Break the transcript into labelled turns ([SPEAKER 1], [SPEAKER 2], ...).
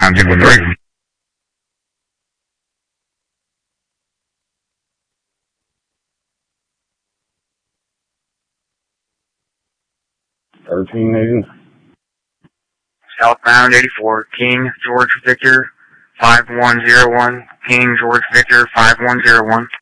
[SPEAKER 1] contact with Reagan.
[SPEAKER 2] 1380.
[SPEAKER 3] Southbound 84, King George Victor 5101, King George Victor 5101.